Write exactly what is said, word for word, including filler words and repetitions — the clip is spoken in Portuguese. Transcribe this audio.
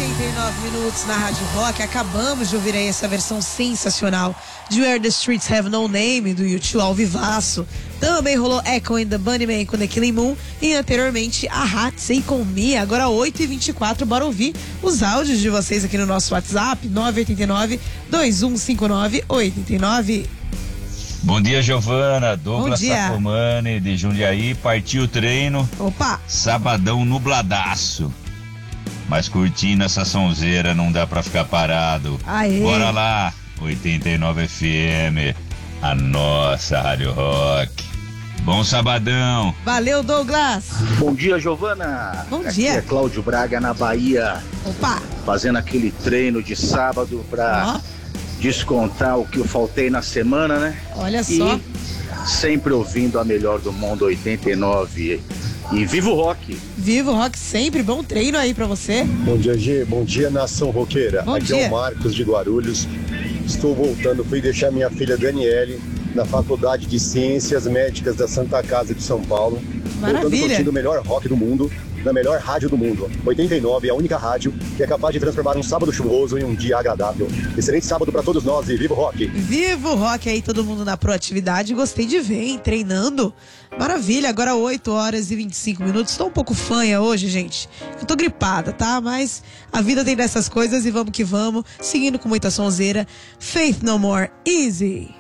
noventa e nove minutos na Rádio Rock. Acabamos de ouvir aí essa versão sensacional de Where the Streets Have No Name, do U dois ao vivaço. Também rolou Echo and the Bunnymen com The Killing Moon. E anteriormente a Hatsei com Me. Agora oito e vinte e quatro, bora ouvir os áudios de vocês aqui no nosso WhatsApp, nove oito nove, dois um cinco nove, oito nove. Bom dia, Giovana. Douglas Sacomani de Jundiaí. Partiu o treino. Opa! Sabadão nubladaço. Mas curtindo essa sonzeira, não dá pra ficar parado. Aê. Bora lá, oitenta e nove F M, a nossa Rádio Rock. Bom sabadão. Valeu, Douglas. Bom dia, Giovana. Bom Aqui dia. é Cláudio Braga, na Bahia. Opa. Fazendo aquele treino de sábado pra oh. descontar o que eu faltei na semana, né? Olha só. E sempre ouvindo a melhor do mundo, oitenta e nove. E viva o rock! Viva o rock sempre, bom treino aí pra você. Bom dia, G, bom dia, nação roqueira. Bom Aqui dia. é o Marcos de Guarulhos. Estou voltando, fui deixar minha filha Daniele na Faculdade de Ciências Médicas da Santa Casa de São Paulo. Maravilha! Voltando curtindo o melhor rock do mundo, na melhor rádio do mundo. oitenta e nove é a única rádio que é capaz de transformar um sábado chuvoso em um dia agradável. Excelente sábado pra todos nós e viva o rock! Viva o rock aí, todo mundo na proatividade. Gostei de ver, hein? Treinando. Maravilha, agora oito horas e vinte e cinco minutos. Tô um pouco fanha hoje, gente. Eu tô gripada, tá? Mas a vida tem dessas coisas e vamos que vamos. Seguindo com muita sonzeira. Faith No More, Easy.